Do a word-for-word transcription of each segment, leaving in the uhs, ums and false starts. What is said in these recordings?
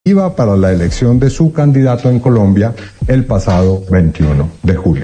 para la elección de su candidato en Colombia el pasado veintiuno de julio.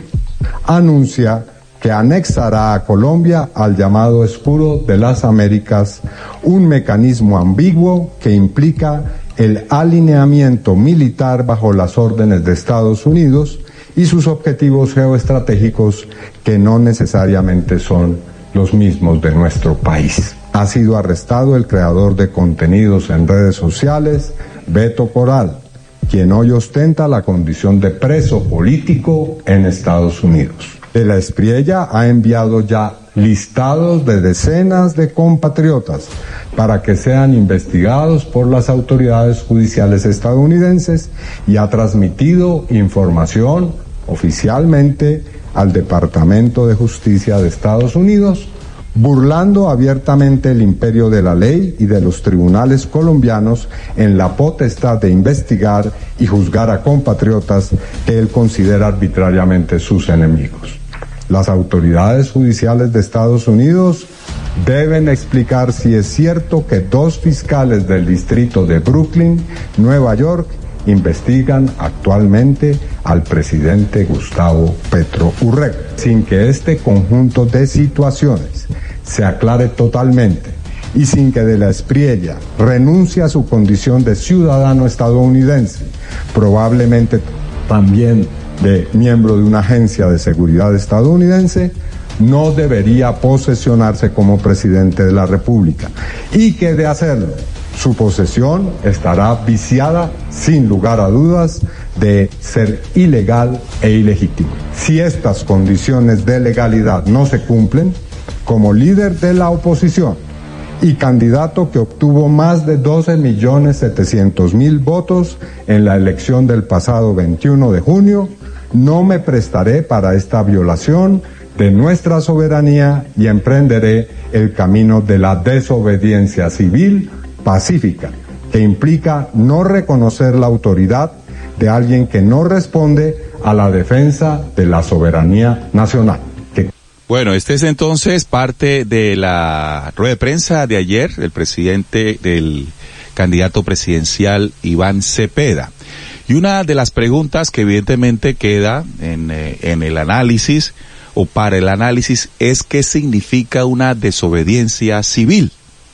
Anuncia que anexará a Colombia al llamado Escudo de las Américas, un mecanismo ambiguo que implica el alineamiento militar bajo las órdenes de Estados Unidos y sus objetivos geoestratégicos que no necesariamente son los mismos de nuestro país. Ha sido arrestado el creador de contenidos en redes sociales, Beto Coral, quien hoy ostenta la condición de preso político en Estados Unidos. De la Espriella ha enviado ya listados de decenas de compatriotas para que sean investigados por las autoridades judiciales estadounidenses y ha transmitido información oficialmente al Departamento de Justicia de Estados Unidos, burlando abiertamente el imperio de la ley y de los tribunales colombianos en la potestad de investigar y juzgar a compatriotas que él considera arbitrariamente sus enemigos. Las autoridades judiciales de Estados Unidos deben explicar si es cierto que dos fiscales del distrito de Brooklyn, Nueva York, investigan actualmente al presidente Gustavo Petro Urrego. Sin que este conjunto de situaciones se aclare totalmente y sin que de la Espriella renuncie a su condición de ciudadano estadounidense, probablemente también de miembro de una agencia de seguridad estadounidense, no debería posesionarse como presidente de la República, y que de hacerlo, su posesión estará viciada, sin lugar a dudas, de ser ilegal e ilegítimo. Si estas condiciones de legalidad no se cumplen, como líder de la oposición y candidato que obtuvo más de doce millones setecientos mil votos en la elección del pasado veintiuno de junio, no me prestaré para esta violación de nuestra soberanía y emprenderé el camino de la desobediencia civil pacífica, que implica no reconocer la autoridad de alguien que no responde a la defensa de la soberanía nacional. Que... Bueno, este es entonces parte de la rueda de prensa de ayer del presidente, del candidato presidencial Iván Cepeda. Y una de las preguntas que evidentemente queda en, eh, en el análisis o para el análisis es qué significa una desobediencia civil.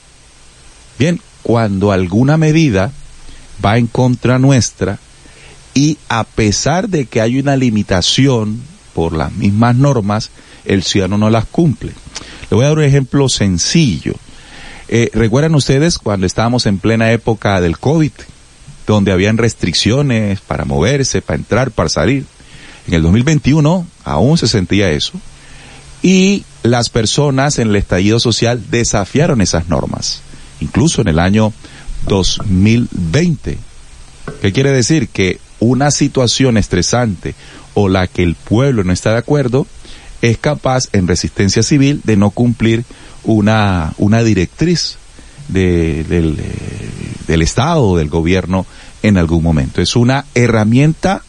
Bien, cuando alguna medida va en contra nuestra y a pesar de que hay una limitación por las mismas normas, el ciudadano no las cumple. Le voy a dar un ejemplo sencillo. Eh, ¿recuerdan ustedes cuando estábamos en plena época del COVID? Donde habían restricciones para moverse, para entrar, para salir. En el dos mil veintiuno aún se sentía eso. Y las personas en el estallido social desafiaron esas normas. Incluso en el año dos mil veinte. ¿Qué quiere decir? Que una situación estresante o la que el pueblo no está de acuerdo es capaz en resistencia civil de no cumplir una, una directriz de, del, del Estado o del gobierno en algún momento. Es una herramienta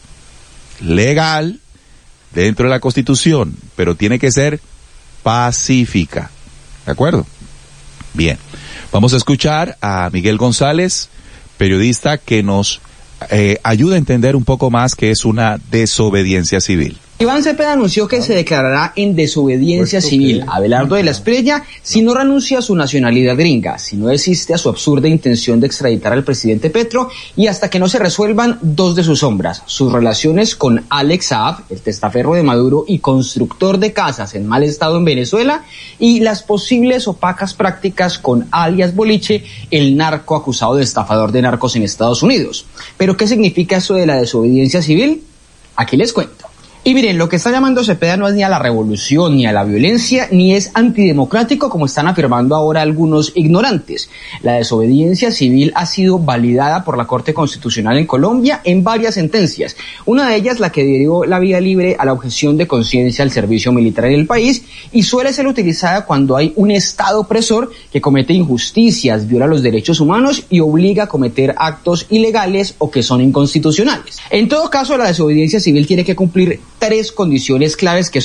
legal dentro de la Constitución, pero tiene que ser pacífica. ¿De acuerdo? Bien. Vamos a escuchar a Miguel González, periodista que nos eh, ayuda a entender un poco más qué es una desobediencia civil. Iván Cepeda anunció que se declarará en desobediencia civil a Abelardo de la Espriella si no renuncia a su nacionalidad gringa, si no desiste a su absurda intención de extraditar al presidente Petro y hasta que no se resuelvan dos de sus sombras, sus relaciones con Alex Saab, el testaferro de Maduro y constructor de casas en mal estado en Venezuela, y las posibles opacas prácticas con alias Boliche, el narco acusado de estafador de narcos en Estados Unidos. ¿Pero qué significa eso de la desobediencia civil? Aquí les cuento. Y miren, lo que está llamando Cepeda no es ni a la revolución, ni a la violencia, ni es antidemocrático como están afirmando ahora algunos ignorantes. La desobediencia civil ha sido validada por la Corte Constitucional en Colombia en varias sentencias. Una de ellas la que dio la vía libre a la objeción de conciencia al servicio militar en el país y suele ser utilizada cuando hay un Estado opresor que comete injusticias, viola los derechos humanos y obliga a cometer actos ilegales o que son inconstitucionales. En todo caso, la desobediencia civil tiene que cumplir tres condiciones claves que son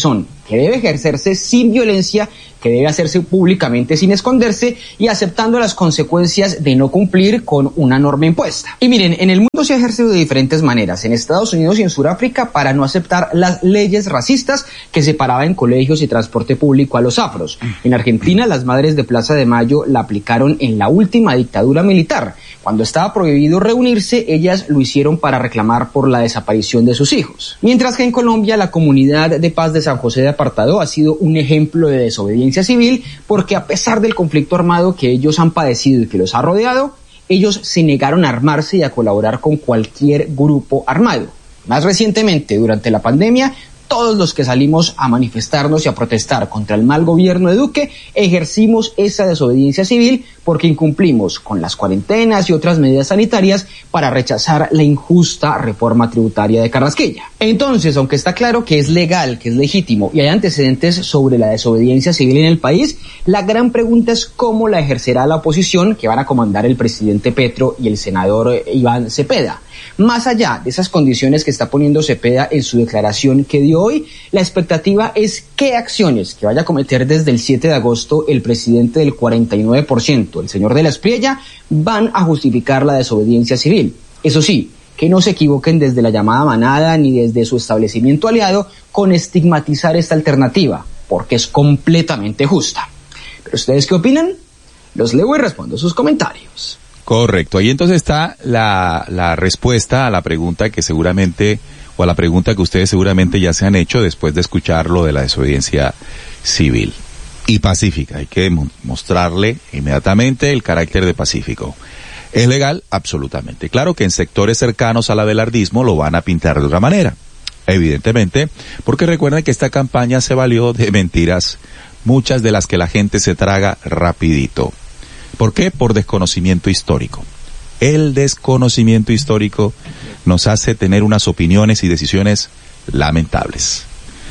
que debe ejercerse sin violencia, que debe hacerse públicamente sin esconderse y aceptando las consecuencias de no cumplir con una norma impuesta. Y miren, en el mundo se ha ejercido de diferentes maneras, en Estados Unidos y en Sudáfrica, para no aceptar las leyes racistas que separaban en colegios y transporte público a los afros. En Argentina, las madres de Plaza de Mayo la aplicaron en la última dictadura militar. Cuando estaba prohibido reunirse, ellas lo hicieron para reclamar por la desaparición de sus hijos. Mientras que en Colombia, la comunidad de paz de San José de Apartadó ha sido un ejemplo de desobediencia civil, porque a pesar del conflicto armado que ellos han padecido y que los ha rodeado, ellos se negaron a armarse y a colaborar con cualquier grupo armado. Más recientemente, durante la pandemia, todos los que salimos a manifestarnos y a protestar contra el mal gobierno de Duque ejercimos esa desobediencia civil porque incumplimos con las cuarentenas y otras medidas sanitarias para rechazar la injusta reforma tributaria de Carrasquilla. Entonces, aunque está claro que es legal, que es legítimo y hay antecedentes sobre la desobediencia civil en el país, la gran pregunta es cómo la ejercerá la oposición que van a comandar el presidente Petro y el senador Iván Cepeda. Más allá de esas condiciones que está poniendo Cepeda en su declaración que dio hoy, la expectativa es qué acciones que vaya a cometer desde el siete de agosto el presidente del cuarenta y nueve por ciento, el señor de la Espriella, van a justificar la desobediencia civil. Eso sí, que no se equivoquen desde la llamada manada ni desde su establecimiento aliado con estigmatizar esta alternativa, porque es completamente justa. ¿Pero ustedes qué opinan? Los leo y respondo sus comentarios. Correcto, ahí entonces está la, la respuesta a la pregunta que seguramente, o a la pregunta que ustedes seguramente ya se han hecho después de escuchar lo de la desobediencia civil y pacífica. Hay que mostrarle inmediatamente el carácter de pacífico. ¿Es legal? Absolutamente. Claro que en sectores cercanos al abelardismo lo van a pintar de otra manera, evidentemente, porque recuerden que esta campaña se valió de mentiras, muchas de las que la gente se traga rapidito. ¿Por qué? Por desconocimiento histórico. El desconocimiento histórico nos hace tener unas opiniones y decisiones lamentables.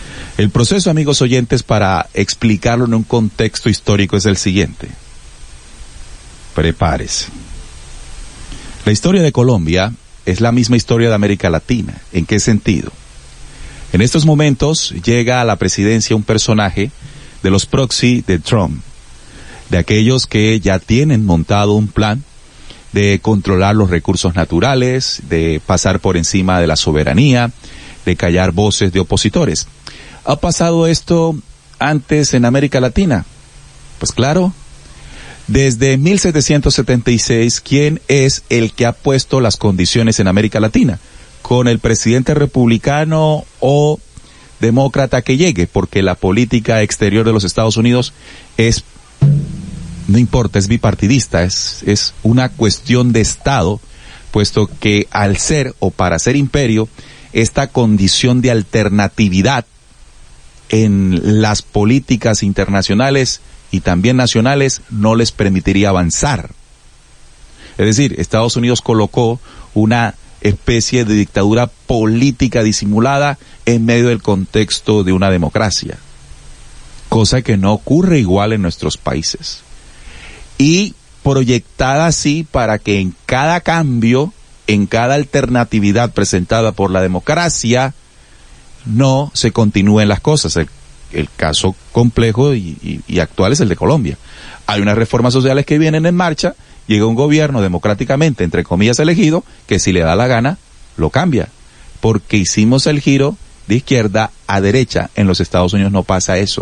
El proceso, amigos oyentes, para explicarlo en un contexto histórico es el siguiente. Prepárese. La historia de Colombia es la misma historia de América Latina. ¿En qué sentido? En estos momentos llega a la presidencia un personaje de los proxy de Trump, de aquellos que ya tienen montado un plan de controlar los recursos naturales, de pasar por encima de la soberanía, de callar voces de opositores. ¿Ha pasado esto antes en América Latina? Pues claro, desde mil setecientos setenta y seis, ¿quién es el que ha puesto las condiciones en América Latina? Con el presidente republicano o demócrata que llegue, porque la política exterior de los Estados Unidos es, no importa, es bipartidista, es, es una cuestión de Estado, puesto que al ser o para ser imperio, esta condición de alternatividad en las políticas internacionales y también nacionales no les permitiría avanzar. Es decir, Estados Unidos colocó una especie de dictadura política disimulada en medio del contexto de una democracia, cosa que no ocurre igual en nuestros países. Y proyectada así para que en cada cambio, en cada alternatividad presentada por la democracia, no se continúen las cosas. El, el caso complejo y, y, y actual es el de Colombia. Hay unas reformas sociales que vienen en marcha, llega un gobierno democráticamente, entre comillas, elegido, que si le da la gana, lo cambia. Porque hicimos el giro de izquierda a derecha. En los Estados Unidos no pasa eso.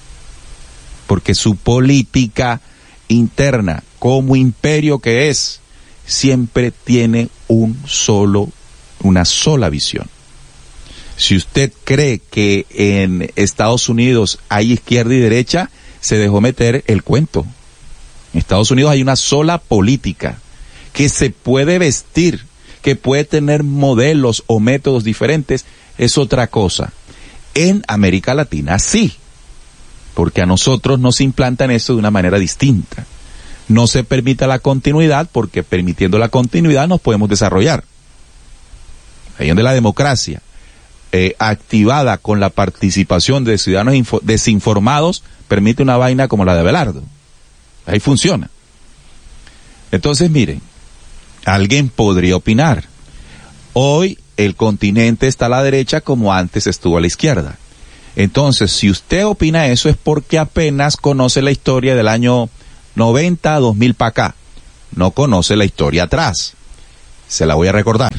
Porque su política interna, como imperio que es, siempre tiene un solo, una sola visión. Si usted cree que en Estados Unidos hay izquierda y derecha, se dejó meter el cuento. En Estados Unidos hay una sola política que se puede vestir, que puede tener modelos o métodos diferentes, es otra cosa. En América Latina sí, porque a nosotros nos implantan esto de una manera distinta. No se permite la continuidad porque permitiendo la continuidad nos podemos desarrollar. Ahí donde la democracia, eh, activada con la participación de ciudadanos info- desinformados, permite una vaina como la de Abelardo. Ahí funciona. Entonces, miren, alguien podría opinar. Hoy el continente está a la derecha como antes estuvo a la izquierda. Entonces, si usted opina eso es porque apenas conoce la historia del año noventa a dos mil para acá. No conoce la historia atrás. Se la voy a recordar.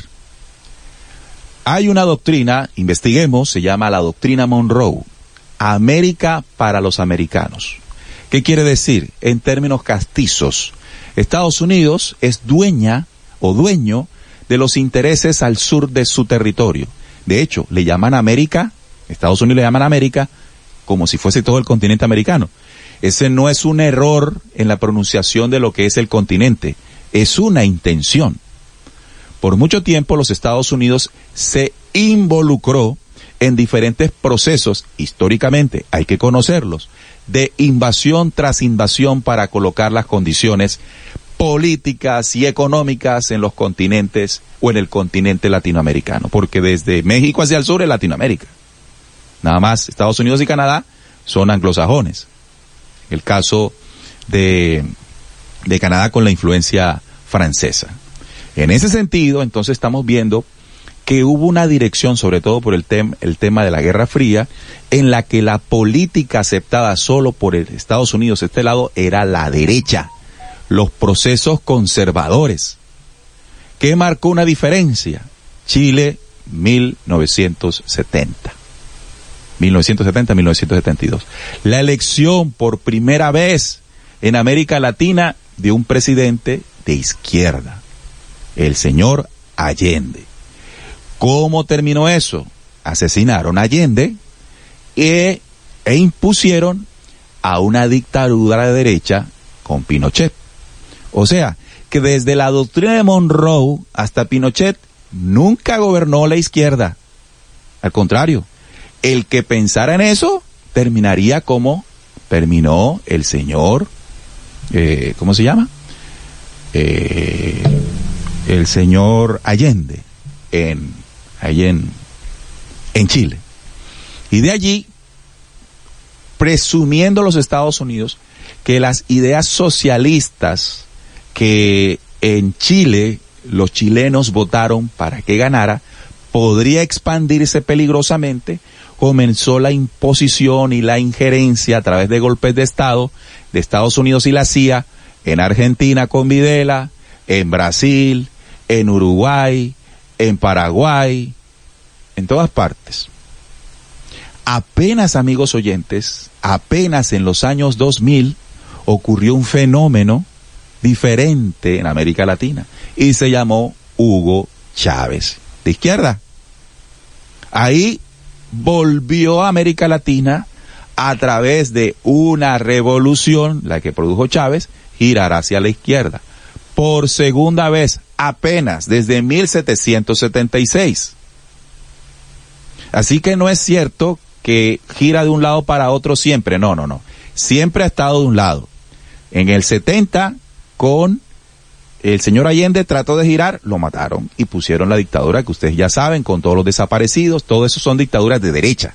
Hay una doctrina, investiguemos, se llama la doctrina Monroe. América para los americanos. ¿Qué quiere decir? En términos castizos, Estados Unidos es dueña o dueño de los intereses al sur de su territorio. De hecho, le llaman América, Estados Unidos le llaman América, como si fuese todo el continente americano. Ese no es un error en la pronunciación de lo que es el continente, es una intención. Por mucho tiempo los Estados Unidos se involucró en diferentes procesos, históricamente hay que conocerlos, de invasión tras invasión para colocar las condiciones políticas y económicas en los continentes o en el continente latinoamericano, porque desde México hacia el sur es Latinoamérica. Nada más Estados Unidos y Canadá son anglosajones. El caso de, de Canadá con la influencia francesa. En ese sentido, entonces estamos viendo que hubo una dirección, sobre todo por el, tem el tema de la Guerra Fría, en la que la política aceptada solo por el Estados Unidos, este lado, era la derecha, los procesos conservadores. ¿Qué marcó una diferencia? Chile, mil novecientos setenta. mil novecientos setenta a mil novecientos setenta y dos. La elección por primera vez en América Latina de un presidente de izquierda, el señor Allende. ¿Cómo terminó eso? Asesinaron a Allende e, e impusieron a una dictadura de derecha con Pinochet. O sea, que desde la doctrina de Monroe hasta Pinochet nunca gobernó la izquierda. Al contrario, el que pensara en eso terminaría como terminó el señor, eh, ¿cómo se llama? Eh, el señor Allende en, ahí en, en Chile. Y de allí, presumiendo los Estados Unidos que las ideas socialistas que en Chile los chilenos votaron para que ganara, podría expandirse peligrosamente, comenzó la imposición y la injerencia a través de golpes de Estado de Estados Unidos y la C I A en Argentina con Videla, en Brasil, en Uruguay, en Paraguay, en todas partes. Apenas, amigos oyentes, apenas en los años dos mil ocurrió un fenómeno diferente en América Latina y se llamó Hugo Chávez, de izquierda. Ahí volvió a América Latina a través de una revolución, la que produjo Chávez, girar hacia la izquierda. Por segunda vez, apenas desde mil setecientos setenta y seis. Así que no es cierto que gira de un lado para otro siempre, no, no, no. Siempre ha estado de un lado. En el setenta, con el señor Allende trató de girar, lo mataron y pusieron la dictadura que ustedes ya saben, con todos los desaparecidos, todo eso son dictaduras de derecha.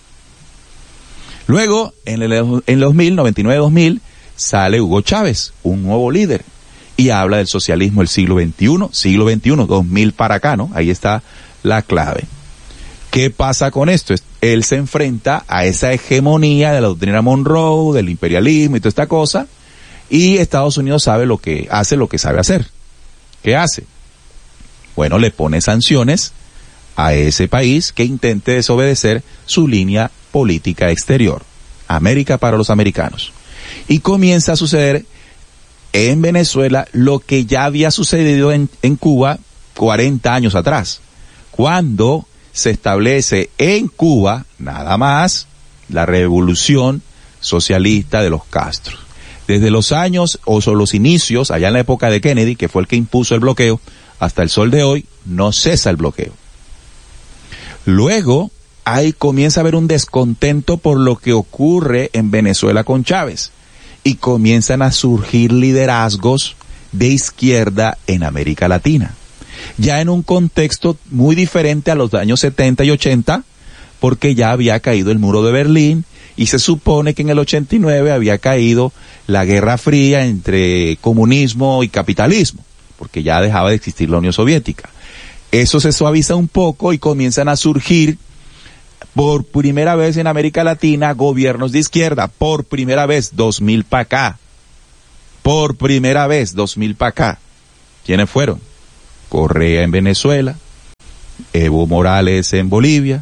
Luego, en el en los mil, noventa y nueve dos mil, sale Hugo Chávez, un nuevo líder, y habla del socialismo del siglo veintiuno, siglo veintiuno, dos mil para acá, ¿no? Ahí está la clave. ¿Qué pasa con esto? Él se enfrenta a esa hegemonía de la doctrina Monroe, del imperialismo y toda esta cosa, y Estados Unidos sabe lo que hace, lo que sabe hacer. ¿Qué hace? Bueno, le pone sanciones a ese país que intente desobedecer su línea política exterior. América para los americanos. Y comienza a suceder en Venezuela lo que ya había sucedido en, en Cuba cuarenta años atrás, cuando se establece en Cuba, nada más, la revolución socialista de los Castro. Desde los años, o son los inicios, allá en la época de Kennedy, que fue el que impuso el bloqueo, hasta el sol de hoy, no cesa el bloqueo. Luego, ahí comienza a haber un descontento por lo que ocurre en Venezuela con Chávez, y comienzan a surgir liderazgos de izquierda en América Latina. Ya en un contexto muy diferente a los años setenta y ochenta, porque ya había caído el muro de Berlín, y se supone que en el ochenta y nueve había caído la Guerra Fría entre comunismo y capitalismo, porque ya dejaba de existir la Unión Soviética. Eso se suaviza un poco y comienzan a surgir Por primera vez en América Latina, gobiernos de izquierda, por primera vez, dos mil para acá. Por primera vez, dos mil para acá. ¿Quiénes fueron? Correa en Venezuela, Evo Morales en Bolivia,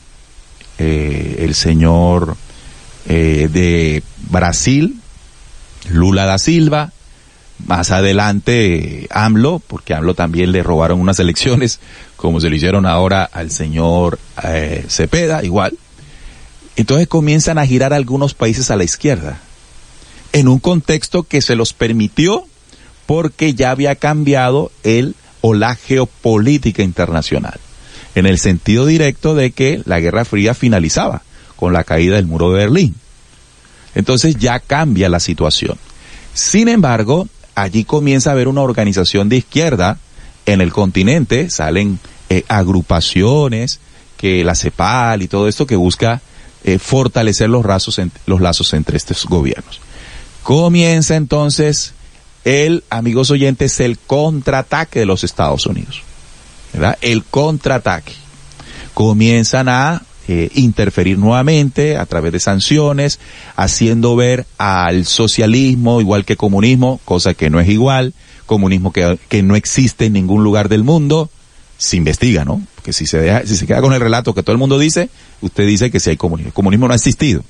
eh, el señor eh, de Brasil, Lula da Silva, más adelante AMLO, porque AMLO también le robaron unas elecciones, como se lo hicieron ahora al señor eh, Cepeda, igual. Entonces comienzan a girar algunos países a la izquierda, en un contexto que se los permitió porque ya había cambiado el o la geopolítica internacional, en el sentido directo de que la Guerra Fría finalizaba con la caída del muro de Berlín. Entonces ya cambia la situación. Sin embargo, allí comienza a haber una organización de izquierda en el continente, salen eh, agrupaciones, que la CEPAL y todo esto que busca eh, fortalecer los lazos, en, los lazos entre estos gobiernos. Comienza entonces el, amigos oyentes, el contraataque de los Estados Unidos, ¿verdad? El contraataque. Comienzan a eh, interferir nuevamente a través de sanciones, haciendo ver al socialismo igual que comunismo, cosa que no es igual, comunismo que, que no existe en ningún lugar del mundo. Se investiga, ¿no? Porque si se deja, si se queda con el relato que todo el mundo dice, usted dice que sí hay comunismo. El comunismo no ha existido.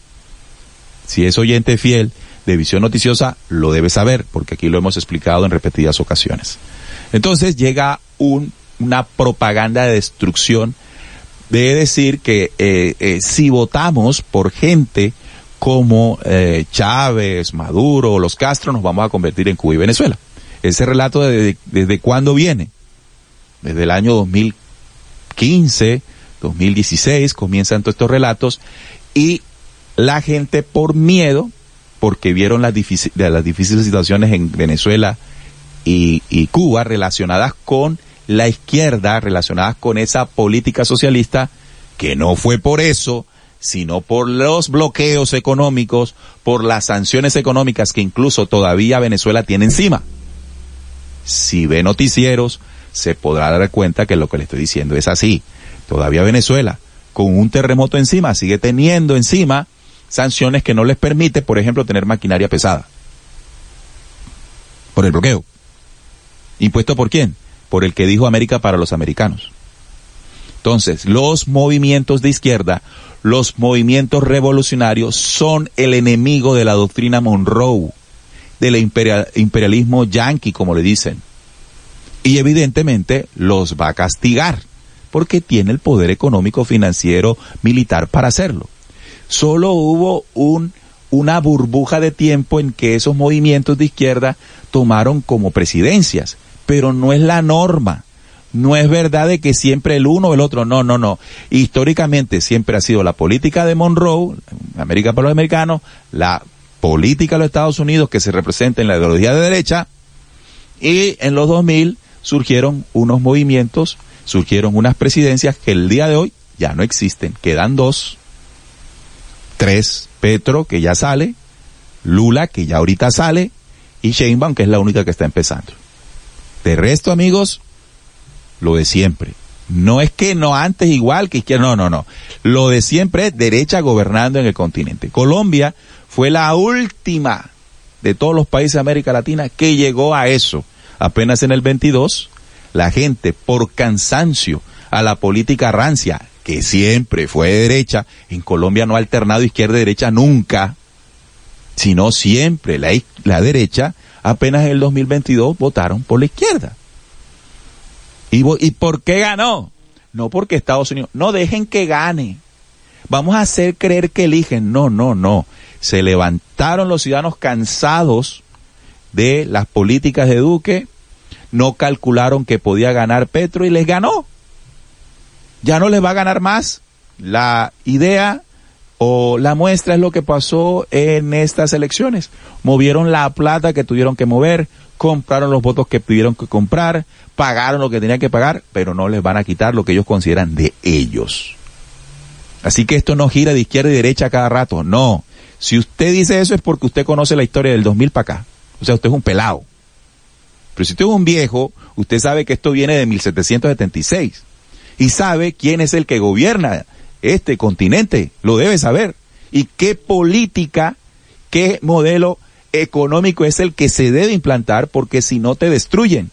Si es oyente fiel de Visión Noticiosa, lo debe saber, porque aquí lo hemos explicado en repetidas ocasiones. Entonces llega un, una propaganda de destrucción, de decir que eh, eh, si votamos por gente como eh, Chávez, Maduro o los Castro, nos vamos a convertir en Cuba y Venezuela. Ese relato desde de, de cuándo viene. Desde el año dos mil quince, dos mil dieciséis, comienzan todos estos relatos, y la gente por miedo, porque vieron las, difícil, las difíciles situaciones en Venezuela y, y Cuba relacionadas con la izquierda, relacionadas con esa política socialista, que no fue por eso, sino por los bloqueos económicos, por las sanciones económicas que incluso todavía Venezuela tiene encima. Si ve noticieros, se podrá dar cuenta que lo que le estoy diciendo es así. Todavía Venezuela, con un terremoto encima, sigue teniendo encima sanciones que no les permite, por ejemplo, tener maquinaria pesada. Por el bloqueo. ¿Impuesto por quién? Por el que dijo América para los americanos. Entonces, los movimientos de izquierda, los movimientos revolucionarios son el enemigo de la doctrina Monroe, del imperial, imperialismo yanqui, como le dicen. Y evidentemente los va a castigar, porque tiene el poder económico, financiero, militar para hacerlo. Solo hubo un, una burbuja de tiempo en que esos movimientos de izquierda tomaron como presidencias, pero no es la norma. No es verdad de que siempre el uno o el otro, no, no, no. Históricamente siempre ha sido la política de Monroe, América para los americanos, la política de los Estados Unidos que se representa en la ideología de derecha, y en los dos mil surgieron unos movimientos, surgieron unas presidencias que el día de hoy ya no existen. Quedan dos, tres, Petro, que ya sale, Lula, que ya ahorita sale, y Sheinbaum, que es la única que está empezando. De resto, amigos, lo de siempre. No es que no antes igual que izquierda, no, no, no. Lo de siempre es derecha gobernando en el continente. Colombia fue la última de todos los países de América Latina que llegó a eso. Apenas en el veintidós, la gente, por cansancio a la política rancia, que siempre fue de derecha, en Colombia no ha alternado izquierda y derecha nunca, sino siempre la, la derecha, apenas en el dos mil veintidós votaron por la izquierda. ¿Y, ¿Y por qué ganó? No porque Estados Unidos, no dejen que gane. Vamos a hacer creer que eligen. No, no, no. Se levantaron los ciudadanos cansados de las políticas de Duque, no calcularon que podía ganar Petro y les ganó. Ya no les va a ganar más. La idea o la muestra es lo que pasó en estas elecciones. Movieron la plata que tuvieron que mover, compraron los votos que tuvieron que comprar, pagaron lo que tenían que pagar, pero no les van a quitar lo que ellos consideran de ellos. Así que esto no gira de izquierda y derecha cada rato, no. Si usted dice eso es porque usted conoce la historia del dos mil para acá. O sea, usted es un pelado. Pero si usted es un viejo, usted sabe que esto viene de mil setecientos setenta y seis. Y sabe quién es el que gobierna este continente, lo debe saber. ¿Y qué política, qué modelo económico es el que se debe implantar? Porque si no te destruyen.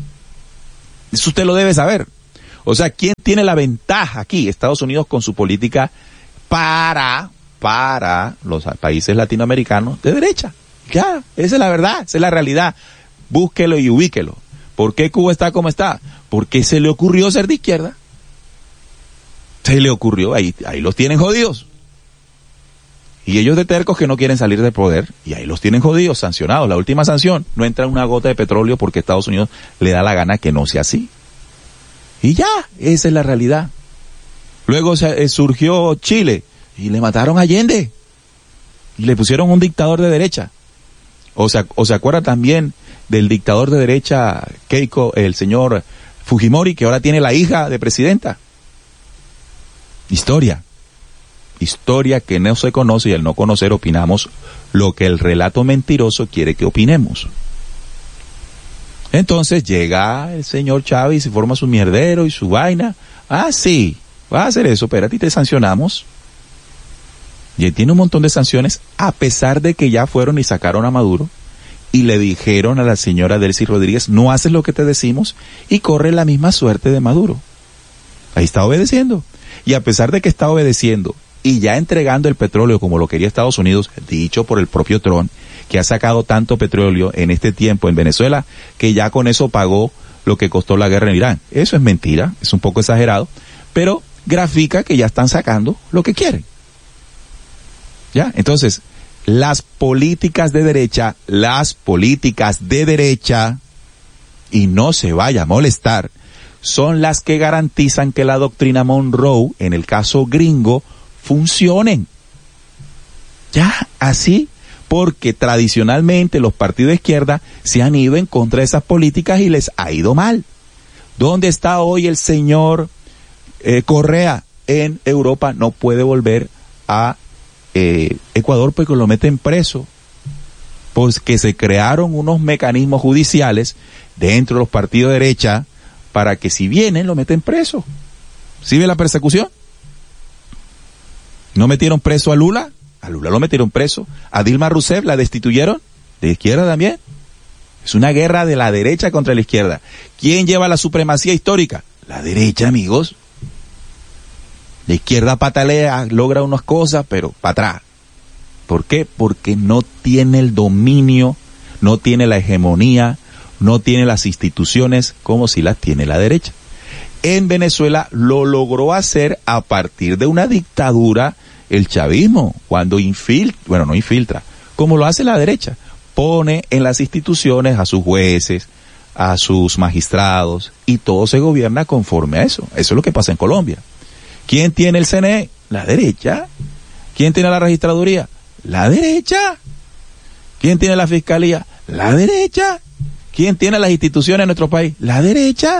Eso usted lo debe saber. O sea, ¿quién tiene la ventaja aquí? Estados Unidos con su política para, para los países latinoamericanos de derecha. Ya, esa es la verdad, esa es la realidad. Búsquelo y ubíquelo. ¿Por qué Cuba está como está? Porque se le ocurrió ser de izquierda. Se le ocurrió, ahí, ahí los tienen jodidos. Y ellos de tercos que no quieren salir del poder, y ahí los tienen jodidos, sancionados. La última sanción, no entra una gota de petróleo porque Estados Unidos le da la gana que no sea así. Y ya, esa es la realidad. Luego se, eh, surgió Chile, y le mataron a Allende. Y le pusieron un dictador de derecha. O sea, o se acuerda también del dictador de derecha Keiko, el señor Fujimori, que ahora tiene la hija de presidenta. Historia. Historia que no se conoce, y al no conocer opinamos lo que el relato mentiroso quiere que opinemos. Entonces llega el señor Chávez y se forma su mierdero y su vaina. Ah, sí, va a hacer eso, pero a ti te sancionamos. Y él tiene un montón de sanciones, a pesar de que ya fueron y sacaron a Maduro y le dijeron a la señora Delcy Rodríguez, no haces lo que te decimos, y corre la misma suerte de Maduro. Ahí está obedeciendo. Y a pesar de que está obedeciendo y ya entregando el petróleo como lo quería Estados Unidos, dicho por el propio Trump, que ha sacado tanto petróleo en este tiempo en Venezuela, que ya con eso pagó lo que costó la guerra en Irán. Eso es mentira, es un poco exagerado, pero grafica que ya están sacando lo que quieren. ¿Ya? Entonces, las políticas de derecha, las políticas de derecha, y no se vaya a molestar, son las que garantizan que la doctrina Monroe, en el caso gringo, funcionen. Ya, así, porque tradicionalmente los partidos de izquierda se han ido en contra de esas políticas y les ha ido mal. ¿Dónde está hoy el señor eh, Correa? En Europa no puede volver a eh, Ecuador porque lo meten preso, pues que se crearon unos mecanismos judiciales dentro de los partidos de derecha para que si vienen lo meten preso. ¿Sí ve la persecución? ¿No metieron preso a Lula? A Lula lo metieron preso. A Dilma Rousseff la destituyeron, de izquierda también. Es una guerra de la derecha contra la izquierda. ¿Quién lleva la supremacía histórica? La derecha, amigos. La izquierda patalea, logra unas cosas, pero para atrás. ¿Por qué? Porque no tiene el dominio, no tiene la hegemonía, no tiene las instituciones como si las tiene la derecha. En Venezuela lo logró hacer a partir de una dictadura el chavismo, cuando infiltra, bueno, no infiltra, como lo hace la derecha, pone en las instituciones a sus jueces, a sus magistrados, y todo se gobierna conforme a eso. Eso es lo que pasa en Colombia. ¿Quién tiene el C N E? La derecha. ¿Quién tiene la registraduría? La derecha. ¿Quién tiene la fiscalía? La derecha. ¿Quién tiene las instituciones en nuestro país? La derecha.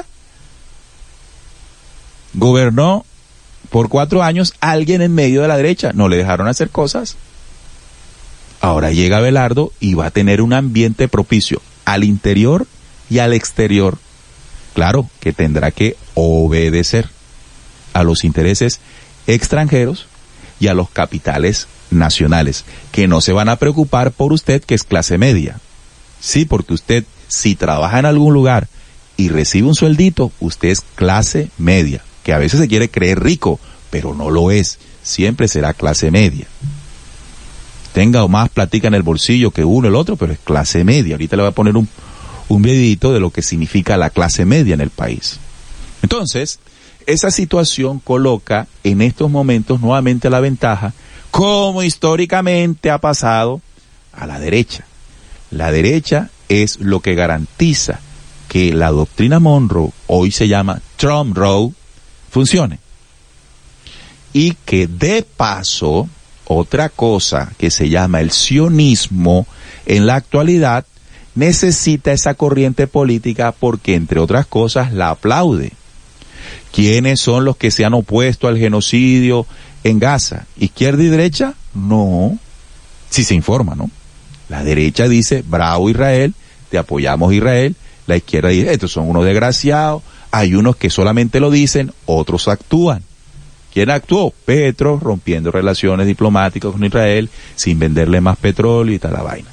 Gobernó por cuatro años alguien en medio de la derecha. No le dejaron hacer cosas. Ahora llega Abelardo y va a tener un ambiente propicio al interior y al exterior. Claro que tendrá que obedecer a los intereses extranjeros y a los capitales nacionales, que no se van a preocupar por usted, que es clase media. Sí, porque usted, si trabaja en algún lugar y recibe un sueldito, usted es clase media, que a veces se quiere creer rico, pero no lo es, siempre será clase media. Tenga o más platica en el bolsillo que uno el otro, pero es clase media. Ahorita le voy a poner un, un videito de lo que significa la clase media en el país. Entonces, esa situación coloca en estos momentos nuevamente la ventaja, como históricamente ha pasado, a la derecha. La derecha es lo que garantiza que la doctrina Monroe, hoy se llama Trump-Roe, funcione. Y que de paso, otra cosa que se llama el sionismo en la actualidad, necesita esa corriente política porque, entre otras cosas, la aplaude. ¿Quiénes son los que se han opuesto al genocidio en Gaza? ¿Izquierda y derecha? No. Si se informa, ¿no? La derecha dice, bravo Israel, te apoyamos Israel. La izquierda dice, estos son unos desgraciados. Hay unos que solamente lo dicen, otros actúan. ¿Quién actuó? Petro, rompiendo relaciones diplomáticas con Israel, sin venderle más petróleo y tal la vaina.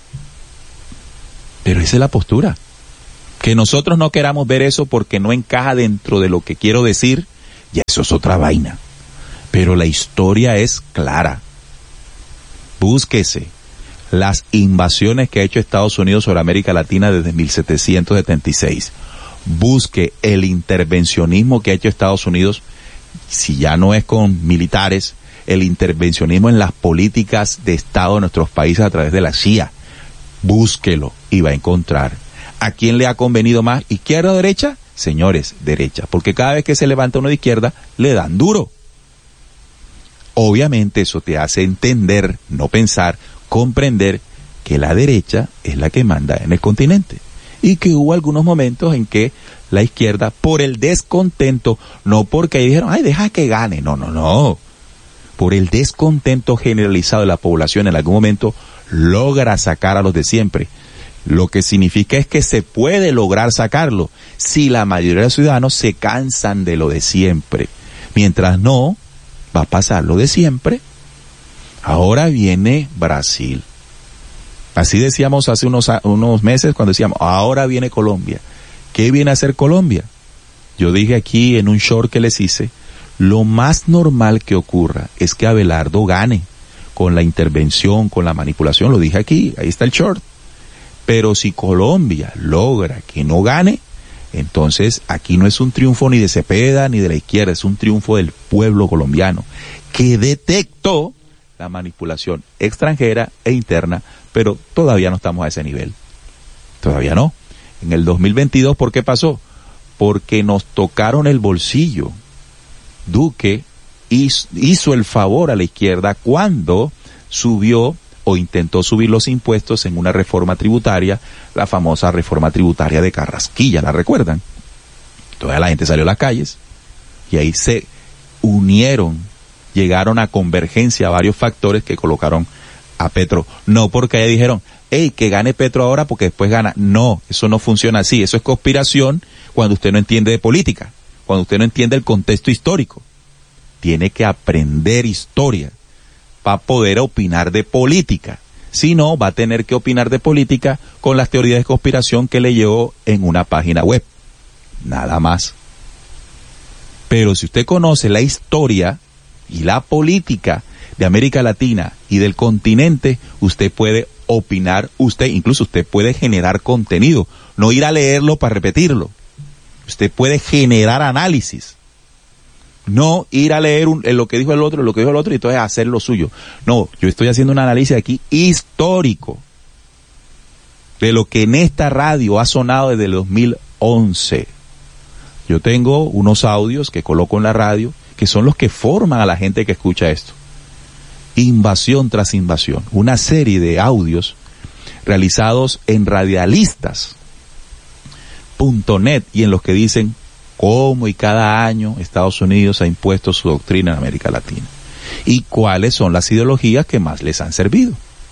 Pero esa es la postura. Que nosotros no queramos ver eso porque no encaja dentro de lo que quiero decir, ya eso es otra vaina. Pero la historia es clara. Búsquese las invasiones que ha hecho Estados Unidos sobre América Latina desde mil setecientos setenta y seis. Busque el intervencionismo que ha hecho Estados Unidos, si ya no es con militares, el intervencionismo en las políticas de Estado de nuestros países a través de la C I A. Búsquelo y va a encontrar. ¿A quién le ha convenido más? ¿Izquierda o derecha? Señores, derecha. Porque cada vez que se levanta uno de izquierda, le dan duro. Obviamente eso te hace entender, no pensar, comprender que la derecha es la que manda en el continente. Y que hubo algunos momentos en que la izquierda, por el descontento, no porque dijeron, ay, deja que gane, no, no, no. Por el descontento generalizado de la población, en algún momento logra sacar a los de siempre. Lo que significa es que se puede lograr sacarlo si la mayoría de los ciudadanos se cansan de lo de siempre. Mientras no, va a pasar lo de siempre. Ahora viene Brasil. Así decíamos hace unos, unos meses cuando decíamos, ahora viene Colombia. ¿Qué viene a hacer Colombia? Yo dije aquí en un short que les hice, lo más normal que ocurra es que Abelardo gane con la intervención, con la manipulación, lo dije aquí, ahí está el short. Pero si Colombia logra que no gane, entonces aquí no es un triunfo ni de Cepeda ni de la izquierda, es un triunfo del pueblo colombiano, que detectó la manipulación extranjera e interna, pero todavía no estamos a ese nivel. Todavía no. En el dos mil veintidós, ¿por qué pasó? Porque nos tocaron el bolsillo. Duque hizo, hizo el favor a la izquierda cuando subió o intentó subir los impuestos en una reforma tributaria, la famosa reforma tributaria de Carrasquilla, ¿la recuerdan? Toda la gente salió a las calles y ahí se unieron, llegaron a convergencia varios factores que colocaron a Petro. No porque ahí dijeron, hey, que gane Petro ahora porque después gana. No, eso no funciona así. Eso es conspiración cuando usted no entiende de política, cuando usted no entiende el contexto histórico. Tiene que aprender historia para poder opinar de política. Si no, va a tener que opinar de política con las teorías de conspiración que leyó en una página web. Nada más. Pero si usted conoce la historia y la política de América Latina y del continente, usted puede opinar, usted, incluso usted puede generar contenido, no ir a leerlo para repetirlo. Usted puede generar análisis. No ir a leer un, lo que dijo el otro, lo que dijo el otro y entonces hacer lo suyo. No, yo estoy haciendo un análisis aquí histórico de lo que en esta radio ha sonado desde el dos mil once. Yo tengo unos audios que coloco en la radio que son los que forman a la gente que escucha esto. Invasión tras invasión. Una serie de audios realizados en radialistas punto net y en los que dicen cómo y cada año Estados Unidos ha impuesto su doctrina en América Latina y cuáles son las ideologías que más les han servido.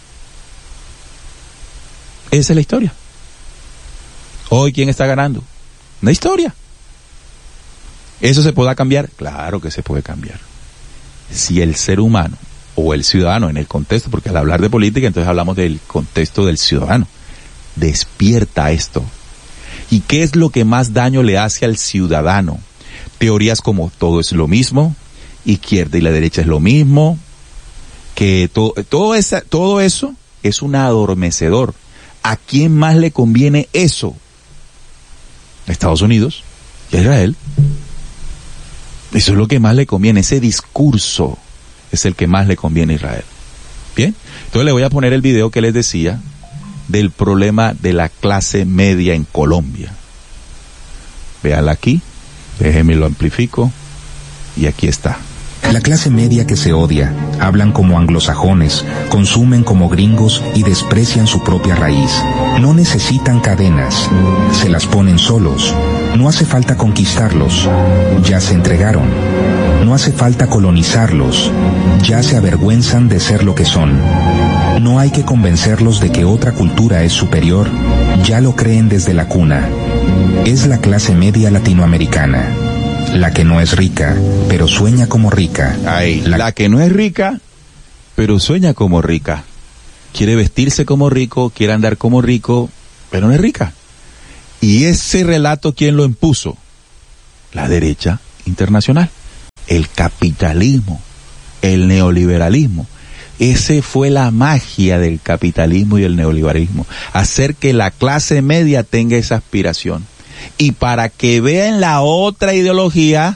Esa es la historia. Hoy, ¿quién está ganando? Una historia. ¿Eso se podrá cambiar? Claro que se puede cambiar. Si el ser humano o el ciudadano en el contexto, porque al hablar de política entonces hablamos del contexto del ciudadano, despierta a esto. ¿Y qué es lo que más daño le hace al ciudadano? Teorías como todo es lo mismo, izquierda y la derecha es lo mismo, que todo, todo, esa, todo eso es un adormecedor. ¿A quién más le conviene eso? A Estados Unidos y a Israel. Eso es lo que más le conviene, ese discurso es el que más le conviene a Israel. Bien, entonces le voy a poner el video que les decía del problema de la clase media en Colombia. Véala aquí, déjeme lo amplifico y aquí está. La clase media que se odia, hablan como anglosajones, consumen como gringos y desprecian su propia raíz. No necesitan cadenas, se las ponen solos. No hace falta conquistarlos, ya se entregaron. No hace falta colonizarlos, ya se avergüenzan de ser lo que son. No hay que convencerlos de que otra cultura es superior, ya lo creen desde la cuna. Es la clase media latinoamericana. La que no es rica, pero sueña como rica. Ay, la... la que no es rica, pero sueña como rica. Quiere vestirse como rico, quiere andar como rico, pero no es rica. Y ese relato, ¿quién lo impuso? La derecha internacional. El capitalismo, el neoliberalismo. Ese fue la magia del capitalismo y el neoliberalismo. Hacer que la clase media tenga esa aspiración. Y para que vean la otra ideología,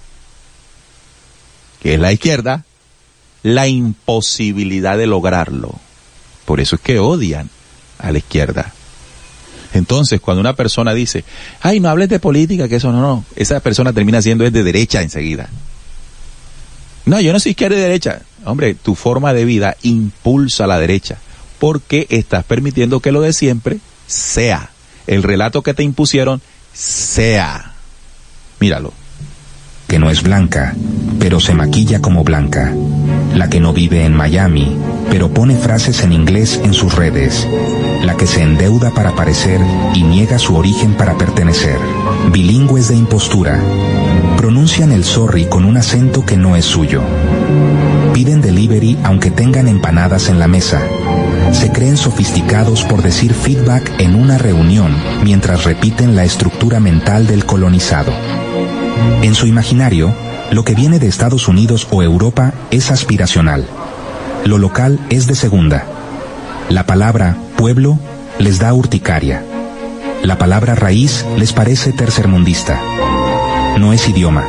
que es la izquierda, la imposibilidad de lograrlo. Por eso es que odian a la izquierda. Entonces, cuando una persona dice, ay, no hables de política, que eso no, no, esa persona termina siendo es de derecha enseguida. No, yo no soy izquierda y derecha. Hombre, tu forma de vida impulsa a la derecha, porque estás permitiendo que lo de siempre sea. El relato que te impusieron sea. Míralo. Que no es blanca, pero se maquilla como blanca. La que no vive en Miami, pero pone frases en inglés en sus redes. La que se endeuda para parecer y niega su origen para pertenecer. Bilingües de impostura. Pronuncian el sorry con un acento que no es suyo. Piden delivery aunque tengan empanadas en la mesa. Se creen sofisticados por decir feedback en una reunión mientras repiten la estructura mental del colonizado. En su imaginario, lo que viene de Estados Unidos o Europa es aspiracional. Lo local es de segunda. La palabra pueblo les da urticaria. La palabra raíz les parece tercermundista. No es idioma,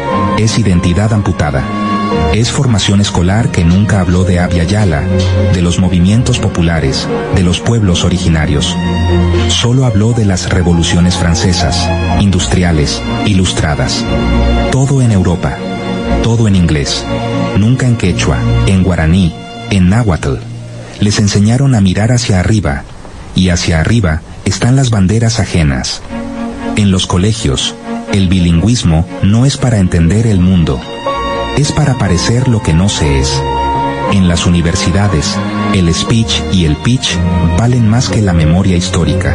es identidad amputada. Es formación escolar que nunca habló de Abya Yala, de los movimientos populares, de los pueblos originarios. Solo habló de las revoluciones francesas, industriales, ilustradas. Todo en Europa, todo en inglés, nunca en quechua, en guaraní, en náhuatl. Les enseñaron a mirar hacia arriba, y hacia arriba están las banderas ajenas. En los colegios, el bilingüismo no es para entender el mundo, es para parecer lo que no se es. En las universidades, el speech y el pitch valen más que la memoria histórica.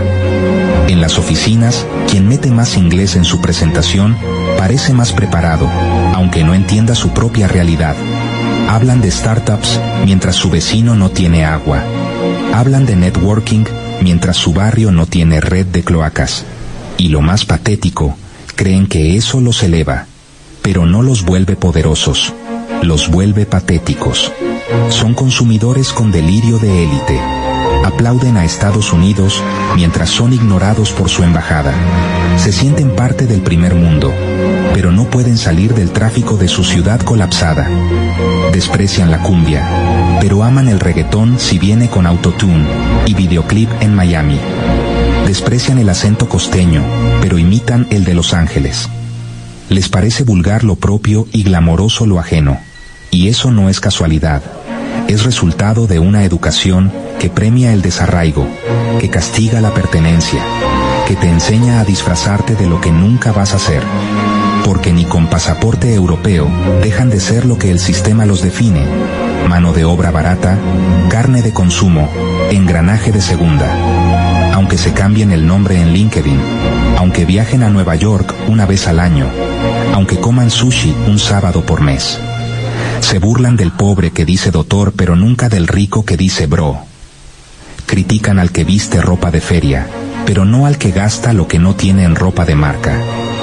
En las oficinas, quien mete más inglés en su presentación parece más preparado, aunque no entienda su propia realidad. Hablan de startups mientras su vecino no tiene agua. Hablan de networking mientras su barrio no tiene red de cloacas. Y lo más patético, creen que eso los eleva, pero no los vuelve poderosos, los vuelve patéticos. Son consumidores con delirio de élite. Aplauden a Estados Unidos mientras son ignorados por su embajada. Se sienten parte del primer mundo, pero no pueden salir del tráfico de su ciudad colapsada. Desprecian la cumbia, pero aman el reggaetón si viene con autotune y videoclip en Miami. Desprecian el acento costeño, pero imitan el de Los Ángeles. Les parece vulgar lo propio y glamoroso lo ajeno. Y eso no es casualidad. Es resultado de una educación que premia el desarraigo, que castiga la pertenencia, que te enseña a disfrazarte de lo que nunca vas a ser. Porque ni con pasaporte europeo dejan de ser lo que el sistema los define. Mano de obra barata, carne de consumo, engranaje de segunda. Aunque se cambien el nombre en LinkedIn, aunque viajen a Nueva York una vez al año, aunque coman sushi un sábado por mes. Se burlan del pobre que dice doctor, pero nunca del rico que dice bro. Critican al que viste ropa de feria, pero no al que gasta lo que no tiene en ropa de marca.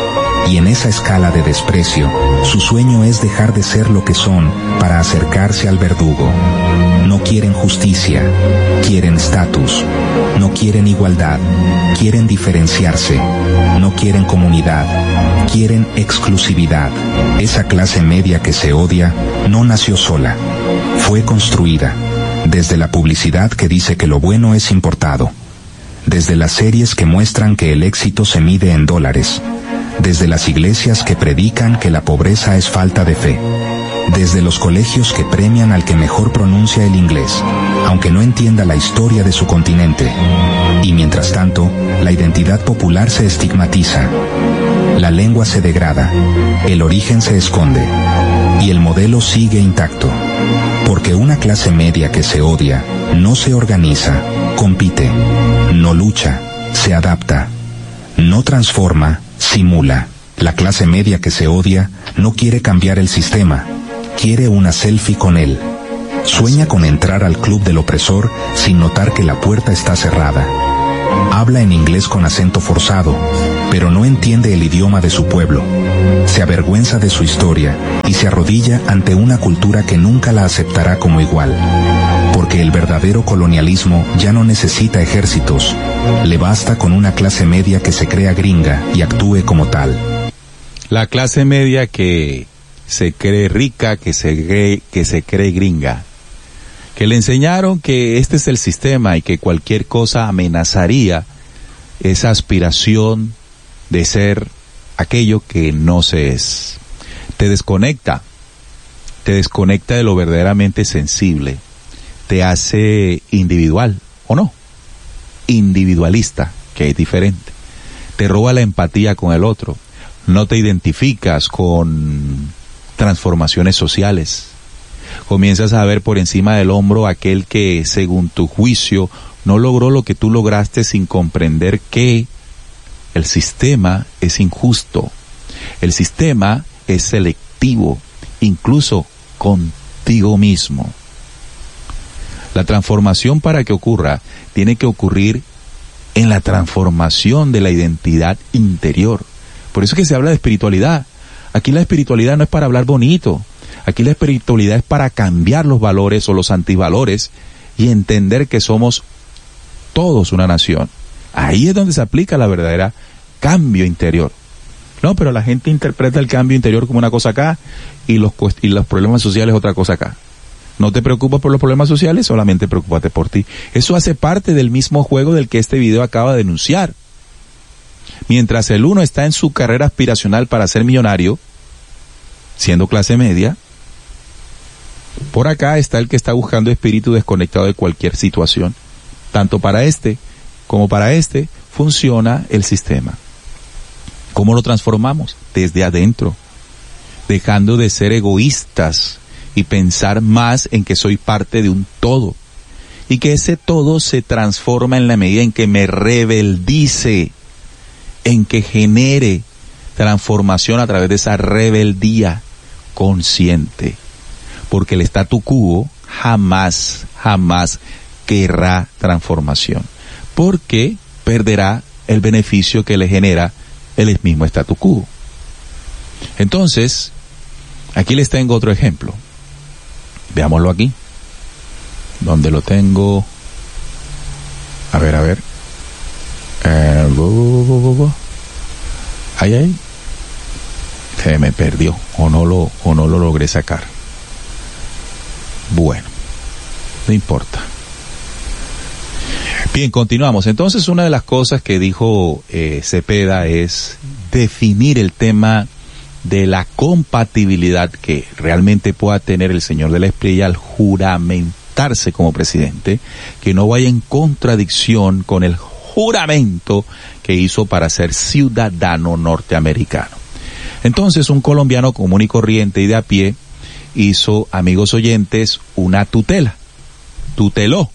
Y en esa escala de desprecio, su sueño es dejar de ser lo que son para acercarse al verdugo. No quieren justicia, quieren estatus. No quieren igualdad, quieren diferenciarse. No quieren comunidad, quieren exclusividad. Esa clase media que se odia no nació sola, fue construida. Desde la publicidad que dice que lo bueno es importado. Desde las series que muestran que el éxito se mide en dólares. Desde las iglesias que predican que la pobreza es falta de fe. Desde los colegios que premian al que mejor pronuncia el inglés, aunque no entienda la historia de su continente. Y mientras tanto, la identidad popular se estigmatiza. La lengua se degrada, el origen se esconde, y el modelo sigue intacto. Porque una clase media que se odia, no se organiza, compite, no lucha, se adapta, no transforma, simula. La clase media que se odia no quiere cambiar el sistema, quiere una selfie con él. Sueña con entrar al club del opresor sin notar que la puerta está cerrada. Habla en inglés con acento forzado, pero no entiende el idioma de su pueblo. Se avergüenza de su historia y se arrodilla ante una cultura que nunca la aceptará como igual. Porque el verdadero colonialismo ya no necesita ejércitos. Le basta con una clase media que se crea gringa y actúe como tal. La clase media que se cree rica, que se cree, que se cree gringa. Que le enseñaron que este es el sistema y que cualquier cosa amenazaría esa aspiración de ser aquello que no se es. Te desconecta, te desconecta de lo verdaderamente sensible, te hace individual, ¿o no? Individualista, que es diferente. Te roba la empatía con el otro, no te identificas con transformaciones sociales. Comienzas a ver por encima del hombro aquel que, según tu juicio, no logró lo que tú lograste sin comprender que el sistema es injusto, el sistema es selectivo, incluso contigo mismo. La transformación, para que ocurra, tiene que ocurrir en la transformación de la identidad interior. Por eso es que se habla de espiritualidad. Aquí la espiritualidad no es para hablar bonito. Aquí la espiritualidad es para cambiar los valores o los antivalores y entender que somos todos una nación. Ahí es donde se aplica la verdadera cambio interior. No, pero la gente interpreta el cambio interior como una cosa acá y los, y los problemas sociales otra cosa acá. No te preocupas por los problemas sociales, solamente preocúpate por ti. Eso hace parte del mismo juego del que este video acaba de denunciar. Mientras el uno está en su carrera aspiracional para ser millonario, siendo clase media, por acá está el que está buscando espíritu desconectado de cualquier situación. Tanto para este como para este funciona el sistema. ¿Cómo lo transformamos? Desde adentro, dejando de ser egoístas y pensar más en que soy parte de un todo. Y que ese todo se transforma en la medida en que me rebeldice, en que genere transformación a través de esa rebeldía consciente. Porque el statu quo jamás, jamás querrá transformación. Porque perderá el beneficio que le genera el mismo statu quo. Entonces, aquí les tengo otro ejemplo. Veámoslo aquí. ¿Dónde lo tengo? A ver, a ver. Eh, bo, bo, bo, bo, bo. Ahí, ahí. Se me perdió. O no lo, o no lo logré sacar. Bueno, no importa. Bien, continuamos. Entonces, una de las cosas que dijo eh, Cepeda es definir el tema de la compatibilidad que realmente pueda tener el señor de la Espriella al juramentarse como presidente, que no vaya en contradicción con el juramento que hizo para ser ciudadano norteamericano. Entonces, un colombiano común y corriente y de a pie hizo, amigos oyentes, una tutela, tuteló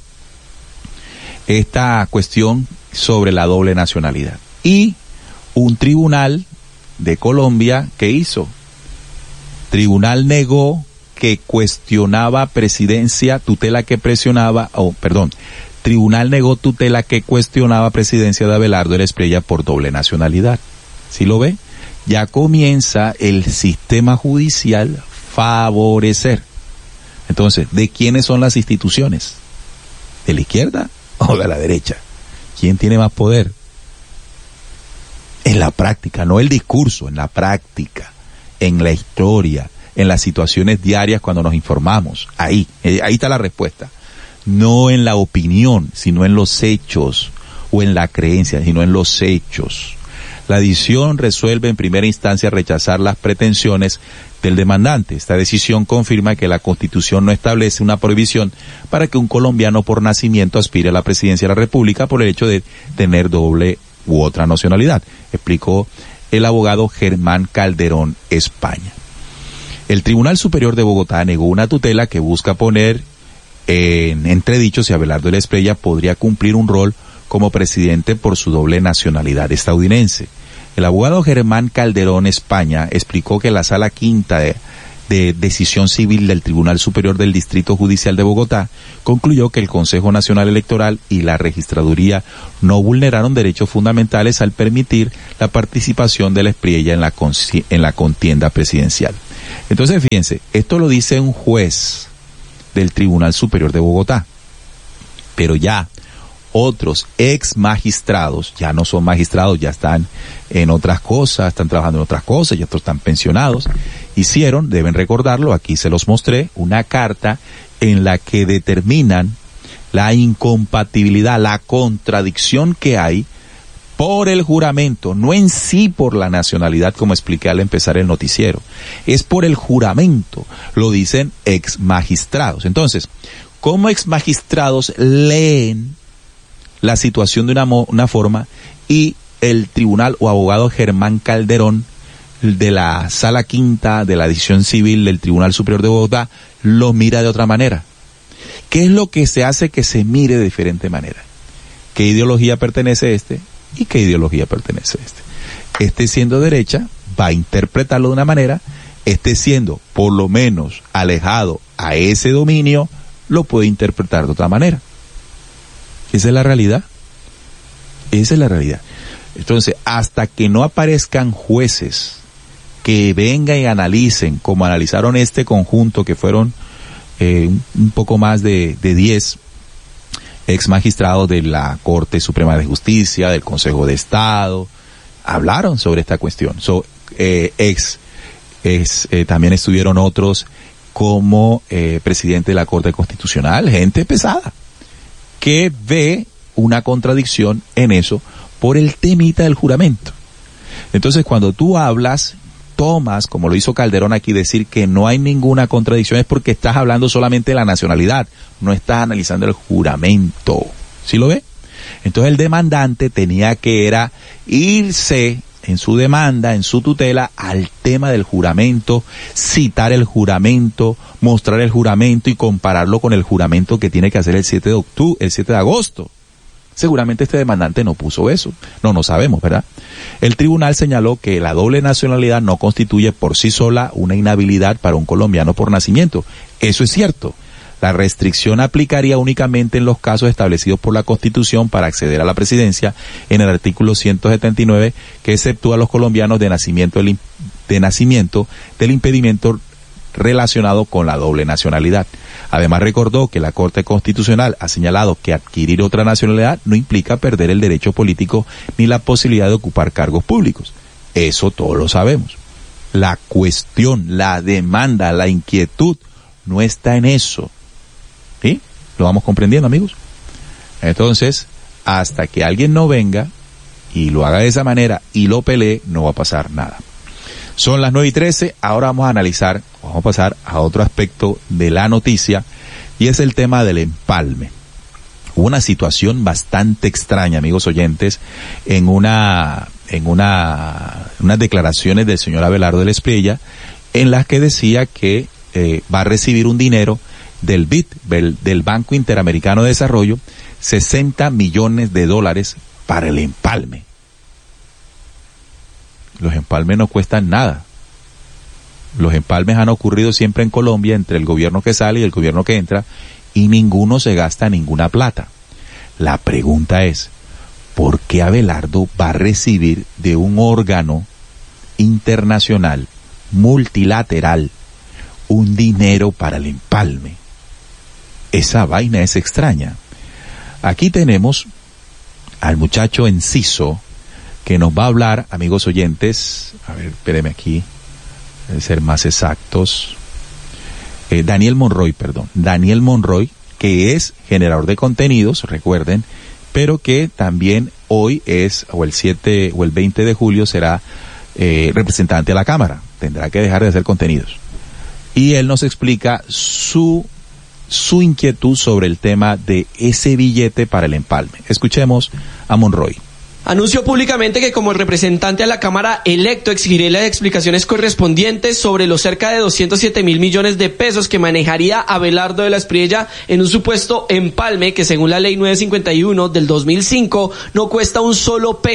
esta cuestión sobre la doble nacionalidad. Y un tribunal de Colombia, ¿qué hizo? Tribunal negó que cuestionaba presidencia, tutela que presionaba, oh, perdón, tribunal negó tutela que cuestionaba presidencia de Abelardo de la Espriella por doble nacionalidad. ¿Sí lo ve? Ya comienza el sistema judicial favorecer. Entonces, ¿de quiénes son las instituciones? ¿De la izquierda o de la derecha? ¿Quién tiene más poder? En la práctica, no el discurso, en la práctica, en la historia, en las situaciones diarias cuando nos informamos. Ahí, ahí está la respuesta. No en la opinión, sino en los hechos, o en la creencia, sino en los hechos. La decisión resuelve en primera instancia rechazar las pretensiones del demandante. Esta decisión confirma que la Constitución no establece una prohibición para que un colombiano por nacimiento aspire a la presidencia de la República por el hecho de tener doble u otra nacionalidad, explicó el abogado Germán Calderón España. El Tribunal Superior de Bogotá negó una tutela que busca poner en entredicho si Abelardo de la Espriella podría cumplir un rol como presidente por su doble nacionalidad estadounidense. El abogado Germán Calderón España explicó que la Sala Quinta de, de Decisión Civil del Tribunal Superior del Distrito Judicial de Bogotá concluyó que el Consejo Nacional Electoral y la Registraduría no vulneraron derechos fundamentales al permitir la participación de la Espriella en la, en la contienda presidencial. Entonces, fíjense, esto lo dice un juez del Tribunal Superior de Bogotá, pero ya otros ex magistrados, ya no son magistrados, ya están en otras cosas, están trabajando en otras cosas, y otros están pensionados, hicieron, deben recordarlo, aquí se los mostré, una carta en la que determinan la incompatibilidad, la contradicción que hay por el juramento, no en sí por la nacionalidad, como expliqué al empezar el noticiero, es por el juramento, lo dicen ex magistrados. Entonces, ¿cómo ex magistrados leen la situación de una, una forma y el tribunal o abogado Germán Calderón de la Sala Quinta de la Decisión Civil del Tribunal Superior de Bogotá lo mira de otra manera? ¿Qué es lo que se hace que se mire de diferente manera? ¿Qué ideología pertenece este y qué ideología pertenece este? Este siendo derecha va a interpretarlo de una manera, este siendo por lo menos alejado a ese dominio lo puede interpretar de otra manera. Esa es la realidad. Esa es la realidad. Entonces, hasta que no aparezcan jueces que vengan y analicen, como analizaron este conjunto, que fueron eh, un, un poco más de, de diez ex magistrados de la Corte Suprema de Justicia, del Consejo de Estado, hablaron sobre esta cuestión. So, eh, ex, ex eh, también estuvieron otros como eh, presidente de la Corte Constitucional, gente pesada, que ve una contradicción en eso por el temita del juramento. Entonces, cuando tú hablas, tomas, como lo hizo Calderón aquí, decir que no hay ninguna contradicción, es porque estás hablando solamente de la nacionalidad, no estás analizando el juramento. ¿Sí lo ve? Entonces el demandante tenía que era irse en su demanda, en su tutela, al tema del juramento, citar el juramento, mostrar el juramento y compararlo con el juramento que tiene que hacer el siete de octubre, el siete de agosto. Seguramente este demandante no puso eso. No, no sabemos, ¿verdad? El tribunal señaló que la doble nacionalidad no constituye por sí sola una inhabilidad para un colombiano por nacimiento. Eso es cierto. La restricción aplicaría únicamente en los casos establecidos por la Constitución para acceder a la presidencia en el artículo ciento setenta y nueve, que exceptúa a los colombianos de nacimiento del, de nacimiento del impedimento relacionado con la doble nacionalidad. Además recordó que la Corte Constitucional ha señalado que adquirir otra nacionalidad no implica perder el derecho político ni la posibilidad de ocupar cargos públicos. Eso todos lo sabemos. La cuestión, la demanda, la inquietud no está en eso. ¿Sí? ¿Lo vamos comprendiendo, amigos? Entonces, hasta que alguien no venga y lo haga de esa manera y lo pelee, no va a pasar nada. Son las nueve y trece, ahora vamos a analizar, vamos a pasar a otro aspecto de la noticia, y es el tema del empalme. Hubo una situación bastante extraña, amigos oyentes, en una, en una, unas declaraciones del señor Abelardo de la Espriella, en las que decía que eh, va a recibir un dinero del B I D, del, del Banco Interamericano de Desarrollo, sesenta millones de dólares para el empalme. Los empalmes no cuestan nada. Los empalmes han ocurrido siempre en Colombia entre el gobierno que sale y el gobierno que entra, y ninguno se gasta ninguna plata. La pregunta es, ¿por qué Abelardo va a recibir de un órgano internacional, multilateral, un dinero para el empalme? Esa vaina es extraña. Aquí tenemos al muchacho Enciso, que nos va a hablar, amigos oyentes, a ver, espérenme aquí, debe ser más exactos, eh, Daniel Monroy, perdón, Daniel Monroy, que es generador de contenidos, recuerden, pero que también hoy es, o el siete o el veinte de julio será eh, representante de la Cámara, tendrá que dejar de hacer contenidos. Y él nos explica su, su inquietud sobre el tema de ese billete para el empalme. Escuchemos a Monroy. Anunció públicamente que como representante a la Cámara electo exigiré las explicaciones correspondientes sobre los cerca de doscientos siete mil millones de pesos que manejaría Abelardo de la Espriella en un supuesto empalme que según la ley novecientos cincuenta y uno del dos mil cinco no cuesta un solo peso.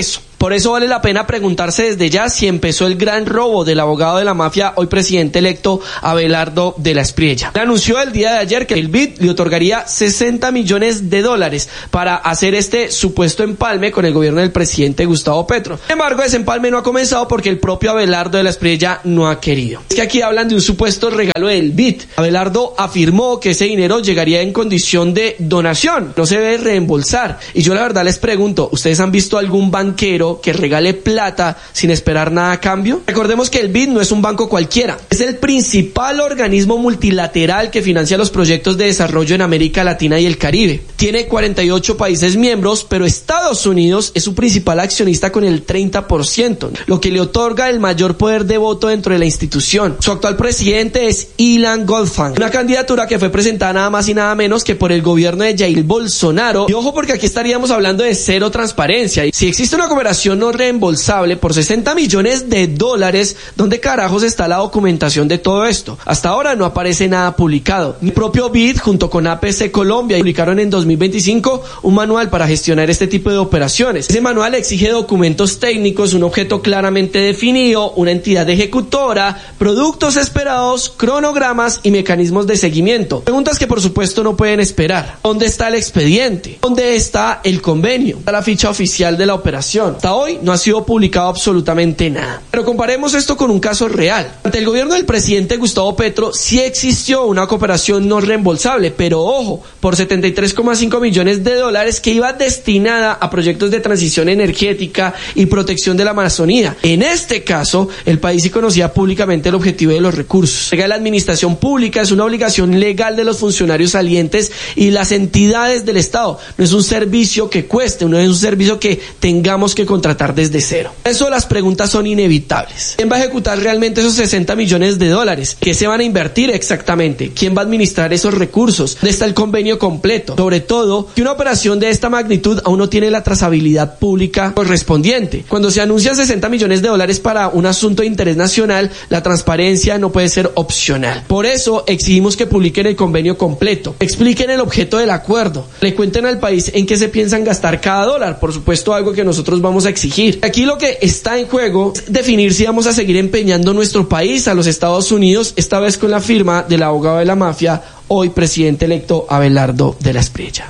Por eso vale la pena preguntarse desde ya si empezó el gran robo del abogado de la mafia, hoy presidente electo, Abelardo de la Espriella. Anunció el día de ayer que el B I D le otorgaría sesenta millones de dólares para hacer este supuesto empalme con el gobierno del presidente Gustavo Petro. Sin embargo, ese empalme no ha comenzado porque el propio Abelardo de la Espriella no ha querido. Es que aquí hablan de un supuesto regalo del B I D. Abelardo afirmó que ese dinero llegaría en condición de donación, no se debe reembolsar. Y yo la verdad les pregunto, ¿ustedes han visto algún banquero que regale plata sin esperar nada a cambio? Recordemos que el B I D no es un banco cualquiera, es el principal organismo multilateral que financia los proyectos de desarrollo en América Latina y el Caribe. Tiene cuarenta y ocho países miembros, pero Estados Unidos es su principal accionista con el treinta por ciento, lo que le otorga el mayor poder de voto dentro de la institución. Su actual presidente es Ilan Goldfang, una candidatura que fue presentada nada más y nada menos que por el gobierno de Jair Bolsonaro. Y ojo, porque aquí estaríamos hablando de cero transparencia. Si existe una cooperación no reembolsable por sesenta millones de dólares, ¿dónde carajos está la documentación de todo esto? Hasta ahora no aparece nada publicado. Mi propio B I D junto con A P C Colombia publicaron en dos mil veinticinco un manual para gestionar este tipo de operaciones. Ese manual exige documentos técnicos, un objeto claramente definido, una entidad ejecutora, productos esperados, cronogramas y mecanismos de seguimiento. Preguntas que por supuesto no pueden esperar. ¿Dónde está el expediente? ¿Dónde está el convenio? ¿Está la ficha oficial de la operación? Hasta hoy no ha sido publicado absolutamente nada. Pero comparemos esto con un caso real. Ante el gobierno del presidente Gustavo Petro sí existió una cooperación no reembolsable, pero ojo, por setenta y tres coma cinco millones de dólares que iba destinada a proyectos de transición energética y protección de la Amazonía. En este caso, el país sí conocía públicamente el objetivo de los recursos. La administración pública es una obligación legal de los funcionarios salientes y las entidades del Estado. No es un servicio que cueste, no es un servicio que tengamos que contratar desde cero. Por eso las preguntas son inevitables. ¿Quién va a ejecutar realmente esos sesenta millones de dólares? ¿Qué se van a invertir exactamente? ¿Quién va a administrar esos recursos? ¿Dónde está el convenio completo? Sobre todo, que una operación de esta magnitud aún no tiene la trazabilidad pública correspondiente. Cuando se anuncian sesenta millones de dólares para un asunto de interés nacional, la transparencia no puede ser opcional. Por eso exigimos que publiquen el convenio completo, expliquen el objeto del acuerdo, le cuenten al país en qué se piensan gastar cada dólar, por supuesto algo que nosotros vamos a exigir. Aquí lo que está en juego es definir si vamos a seguir empeñando nuestro país a los Estados Unidos, esta vez con la firma del abogado de la mafia, hoy presidente electo Abelardo de la Espriella.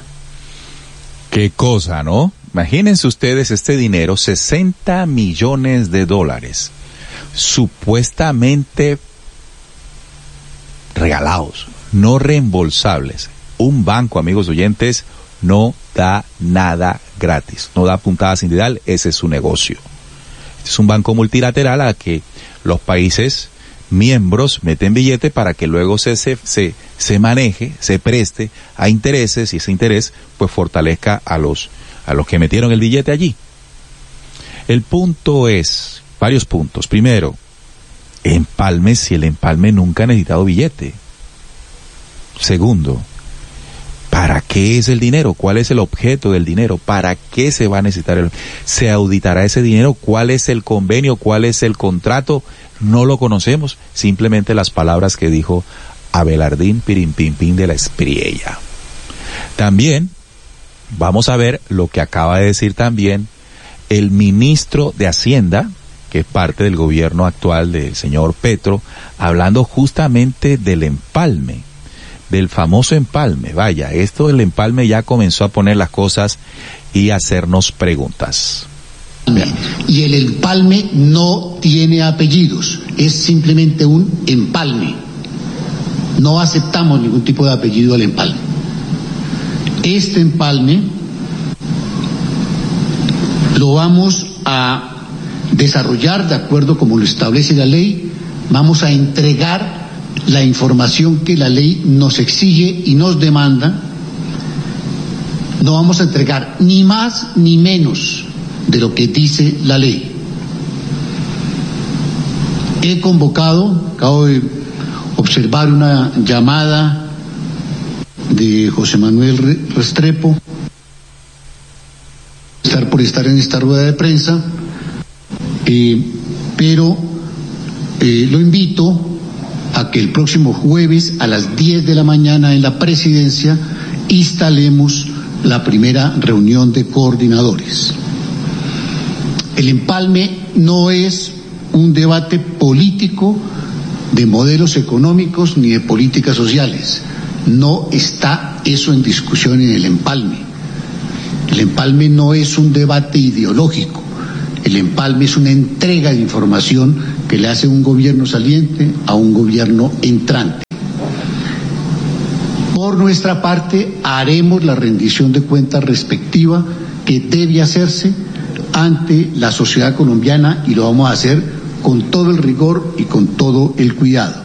Qué cosa, ¿no? Imagínense ustedes este dinero, sesenta millones de dólares, supuestamente regalados, no reembolsables. Un banco, amigos oyentes, no da nada gratis, no da puntada sin dedal, ese es su negocio. Este es un banco multilateral a que los países miembros meten billete para que luego se, se, se, se maneje, se preste a intereses y ese interés pues fortalezca a los, a los que metieron el billete allí. El punto es, varios puntos. Primero, empalme si el empalme nunca ha necesitado billete. Segundo, ¿para qué es el dinero? ¿Cuál es el objeto del dinero? ¿Para qué se va a necesitar? El... ¿Se auditará ese dinero? ¿Cuál es el convenio? ¿Cuál es el contrato? No lo conocemos. Simplemente las palabras que dijo Abelardín Pirimpimpín de la Espriella. También vamos a ver lo que acaba de decir también el ministro de Hacienda, que es parte del gobierno actual del señor Petro, hablando justamente del empalme. Del famoso empalme. Vaya, esto del empalme ya comenzó a poner las cosas y hacernos preguntas. Y el empalme no tiene apellidos, es simplemente un empalme. No aceptamos ningún tipo de apellido al empalme. Este empalme lo vamos a desarrollar de acuerdo como lo establece la ley. Vamos a entregar la información que la ley nos exige y nos demanda. No vamos a entregar ni más ni menos de lo que dice la ley. He convocado, acabo de observar una llamada de José Manuel Restrepo, estar por estar en esta rueda de prensa, eh, pero eh, lo invito a que el próximo jueves a las diez de la mañana en la presidencia instalemos la primera reunión de coordinadores. El empalme no es un debate político de modelos económicos ni de políticas sociales. No está eso en discusión en el empalme. El empalme no es un debate ideológico. El empalme es una entrega de información que le hace un gobierno saliente a un gobierno entrante. Por nuestra parte, haremos la rendición de cuentas respectiva que debe hacerse ante la sociedad colombiana y lo vamos a hacer con todo el rigor y con todo el cuidado.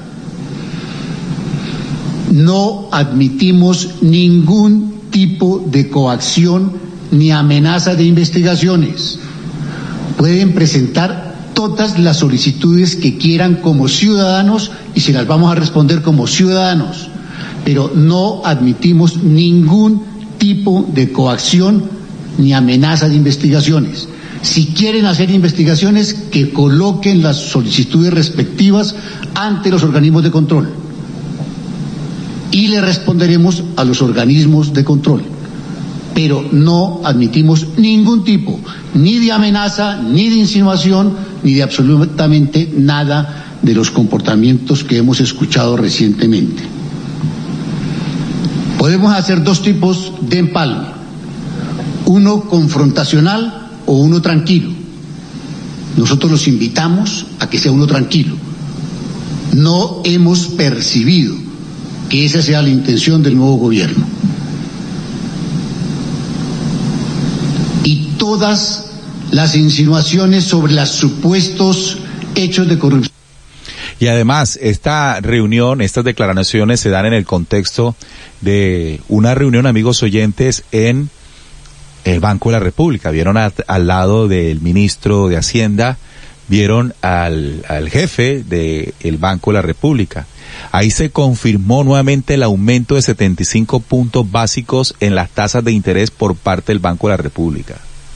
No admitimos ningún tipo de coacción ni amenaza de investigaciones. Pueden presentar todas las solicitudes que quieran como ciudadanos y se las vamos a responder como ciudadanos, pero no admitimos ningún tipo de coacción ni amenaza de investigaciones. Si quieren hacer investigaciones, que coloquen las solicitudes respectivas ante los organismos de control y le responderemos a los organismos de control. Pero no admitimos ningún tipo, ni de amenaza, ni de insinuación, ni de absolutamente nada de los comportamientos que hemos escuchado recientemente. Podemos hacer dos tipos de empalme, uno confrontacional o uno tranquilo. Nosotros los invitamos a que sea uno tranquilo. No hemos percibido que esa sea la intención del nuevo gobierno. Y todas las insinuaciones sobre los supuestos hechos de corrupción. Y además, esta reunión, estas declaraciones se dan en el contexto de una reunión, amigos oyentes, en el Banco de la República. Vieron a, al lado del ministro de Hacienda, vieron al, al jefe del Banco de la República. Ahí se confirmó nuevamente el aumento de setenta y cinco puntos básicos en las tasas de interés por parte del Banco de la República.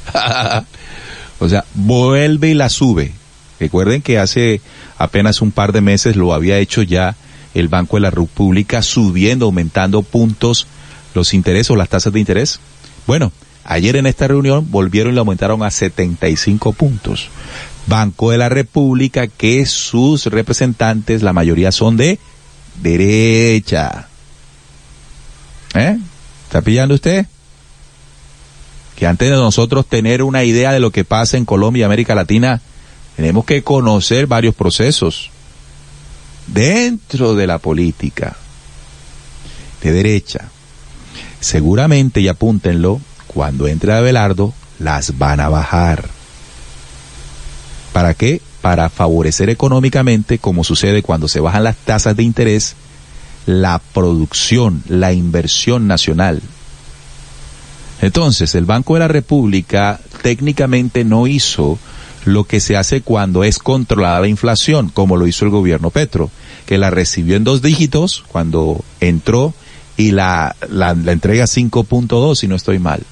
O sea, vuelve y la sube. Recuerden que hace apenas un par de meses lo había hecho ya el Banco de la República, subiendo, aumentando puntos los intereses o las tasas de interés. Bueno, ayer en esta reunión volvieron y lo aumentaron a setenta y cinco puntos. Banco de la República, que sus representantes, la mayoría son de derecha. ¿Eh? ¿Está pillando usted? Que antes de nosotros tener una idea de lo que pasa en Colombia y América Latina, tenemos que conocer varios procesos dentro de la política de derecha. Seguramente, y apúntenlo, cuando entre Abelardo, las van a bajar. ¿Para qué? Para favorecer económicamente, como sucede cuando se bajan las tasas de interés, la producción, la inversión nacional. Entonces, el Banco de la República técnicamente no hizo lo que se hace cuando es controlada la inflación, como lo hizo el gobierno Petro, que la recibió en dos dígitos cuando entró y la, la, la entrega cinco punto dos, si no estoy mal.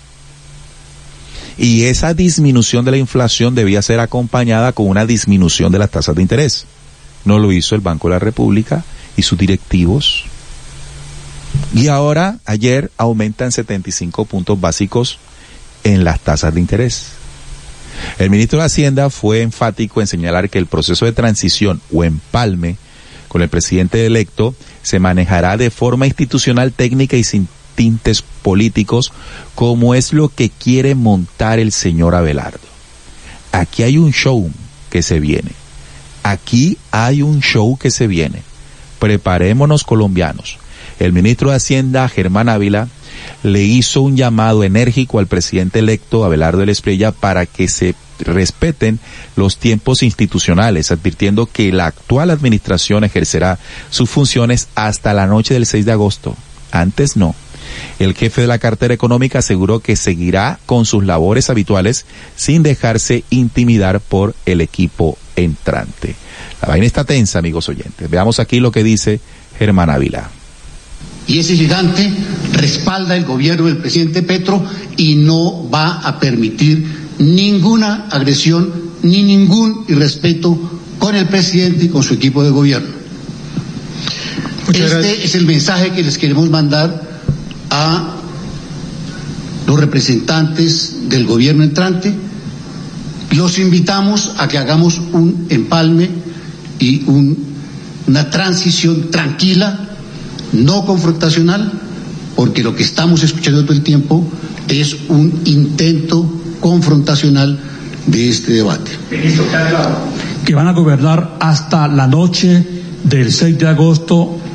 Y esa disminución de la inflación debía ser acompañada con una disminución de las tasas de interés. No lo hizo el Banco de la República y sus directivos. Y ahora, ayer, aumentan setenta y cinco puntos básicos en las tasas de interés. El ministro de Hacienda fue enfático en señalar que el proceso de transición o empalme con el presidente electo se manejará de forma institucional, técnica y sin tintes políticos, como es lo que quiere montar el señor Abelardo. Aquí hay un show que se viene. Aquí hay un show que se viene. Preparémonos, colombianos. El ministro de Hacienda, Germán Ávila, le hizo un llamado enérgico al presidente electo, Abelardo de la Espriella, para que se respeten los tiempos institucionales, advirtiendo que la actual administración ejercerá sus funciones hasta la noche del seis de agosto. Antes no. El jefe de la cartera económica aseguró que seguirá con sus labores habituales sin dejarse intimidar por el equipo entrante. La vaina está tensa, amigos oyentes. Veamos aquí lo que dice Germán Ávila. Y ese gigante respalda el gobierno del presidente Petro y no va a permitir ninguna agresión ni ningún irrespeto con el presidente y con su equipo de gobierno. Muchas este gracias. Es el mensaje que les queremos mandar a los representantes del gobierno entrante Los invitamos a que hagamos un empalme y un, una transición tranquila, no confrontacional, porque lo que estamos escuchando todo el tiempo es un intento confrontacional de este debate. Que van a gobernar hasta la noche del seis de agosto